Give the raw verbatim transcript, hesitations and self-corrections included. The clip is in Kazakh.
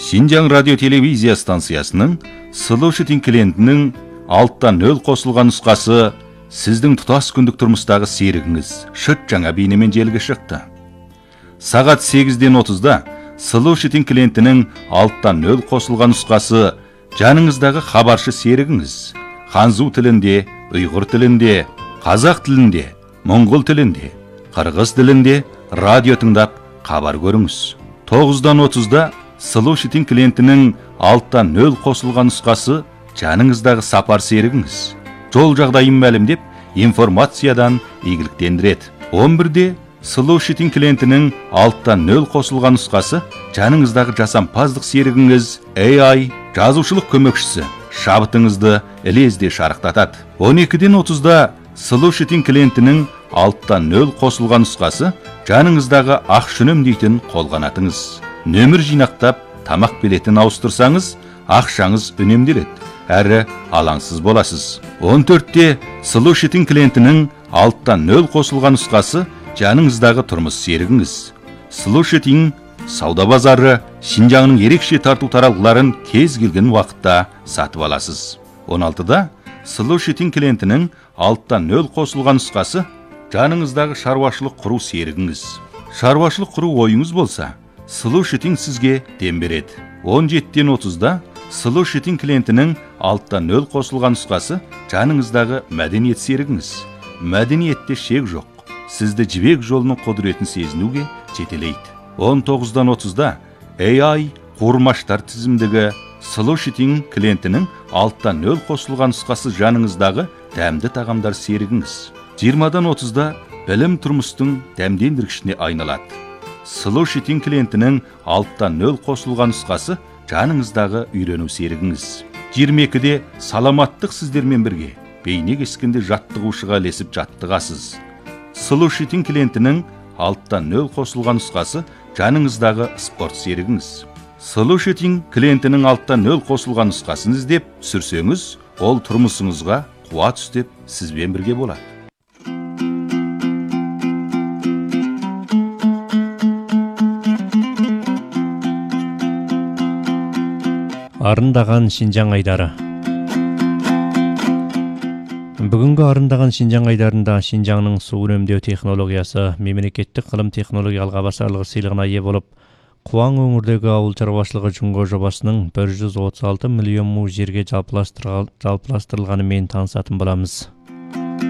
Шинжаң радио телевизия станциясының Solution клиентінің алттан нөл қосылған нұсқасы сіздің тұтас күндік тұрмыстағы серігіңіз шыт жаңа бейнемен желіге шықты. Сағат сегізден отызда Solution клиентінің алттан нөл қосылған нұсқасы жаныңыздағы хабаршы серігіңіз ханзу тілінде, ұйғыр тілінде, қазақ тілінде, моңғол тілінде, қырғыз тілінде радио тыңдап хабар көріңіз. тоғыздан отызда Solution клиентінің алттан нөл қосылған нұсқасы жаныңыздағы сапар серігіңіз жол жағдайын мәлімдеп информациядан игіліктендіреді. он бірде Solution клиентінің алттан нөл қосылған нұсқасы жаныңыздағы жасампаздық серігіңіз эй ай жазушылық көмекшісі шабытыңызды ілезде шарықтатады. он екіден отызда Solution клиентінің алттан нөл қосылған нұсқасы жаныңыздағы ақшүнім дейтін қолғанатыңыз. Нөмір жинақтап тамақ билетін ауыстырсаңыз ақшаңыз үнемделеді әрі алаңсыз боласыз. он төртте Solution клиентінің алттан нөл қосылған нұсқасы жаныңыздағы тұрмыс серігіңіз. Solution сауда базары Шинжаңның ерекше тарту таралғыларын кез келген уақытта сатып аласыз. он алтыда Solution клиентінің алттан нөл қосылған нұсқасы жаныңыздағы шаруашылық құру серігіңіз. Шаруашылық құру ойыңыз болса, Solution сізге дем береді. он жетіден отызда Solution клиентінің алттан нөл қосылған нұсқасы жаныңыздағы мәдениет серігіңіз. Мәдениетте шек жоқ. Сізді жібек жолының құдіретін сезінуге жетелейді. он тоғыздан отызда эй ай қуырмаштар тізімдегі Solution клиентінің алттан нөл қосылған нұсқасы жаныңыздағы дәмді тағамдар серігіңіз. жиырмадан отызда білім тұрмыстың дәмдендіргішіне айналады. Solution клиентінің алттан нөл қосылған нұсқасы жаныңыздағы үйрену серігіңіз. жиырма екіде саламаттық сіздермен бірге бейне кескенде жаттығушыға ілесіп жаттығасыз. Solution клиентінің алттан нөл қосылған нұсқасы жаныңыздағы спорт серігіңіз. Solution клиентінің алттан нөл қосылған нұсқасын іздеп түсірсеңіз, ол тұрмысыңызға қуат үстеп сізбен бірге болады. Арындаған Шинжаң айдары. Бүгінгі арындаған Шинжаң айдарында Шинжаңның су үнемдеу технологиясы мемлекеттік ғылым технологиялық басарлығы сыйлығына ие болып, Қуаң өңірдегі ауыл шаруашылығы жүнго жобасының бір жүз отыз алты миллион му жерге жалпыластырылғанымен танысатын боламыз.